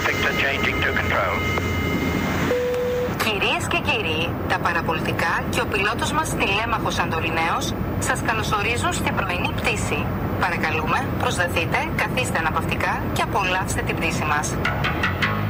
Victor changing to control. Κυρίες και κύριοι, τα παραπολιτικά και ο πιλότος μας τηλέμαχος Αντοριναίος σας καλωσορίζουν στην πρωινή πτήση. Παρακαλούμε, προσδεθείτε, καθίστε αναπαυτικά και απολαύστε την πτήση μας.